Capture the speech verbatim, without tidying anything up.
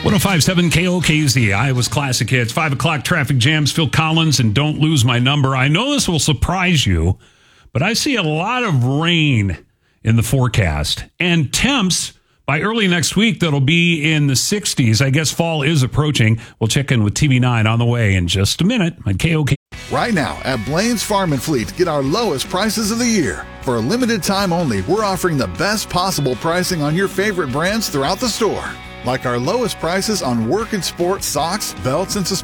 one oh five point seven K O K Z, Iowa's Classic Hits. five o'clock traffic jams, Phil Collins, and Don't Lose My Number. I know this will surprise you, but I see a lot of rain in the forecast. And temps by early next week that'll be in the sixties. I guess fall is approaching. We'll check in with T V nine on the way in just a minute on K O K. Right now at Blaine's Farm and Fleet, get our lowest prices of the year. For a limited time only, we're offering the best possible pricing on your favorite brands throughout the store. Like our lowest prices on work and sport socks, belts, and suspensions.